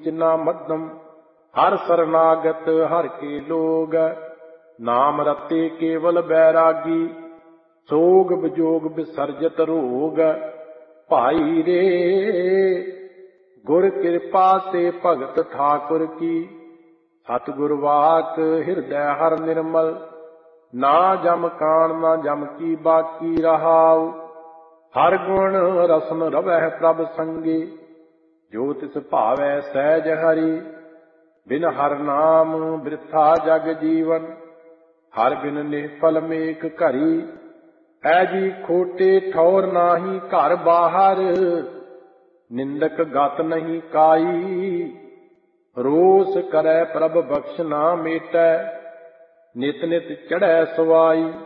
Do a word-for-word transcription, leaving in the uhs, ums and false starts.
नीच ना मध्यम। हर शरणागत हर के लोग, नाम रते केवल बैरागी। सोग विजोग विसर्जत रोग, भाई रे गुर कृपा से भगत ठाकुर की। सतगुर वाक हृदय हर निर्मल, ना जम कान ना जम की बाकी रहाऊ। हर गुण रसन रवै प्रभ संगे, जो तिस भावै सहज हरि। बिन हर नाम वृथा जग जीवन, हर बिन निष्फल मेक घरी। ऐजी खोटे ठौर नाही घर बाहर, निंदक गत नहीं काई। रोस करै प्रभ बख्श ना मेटै, नित नित चढ़ै सवाई।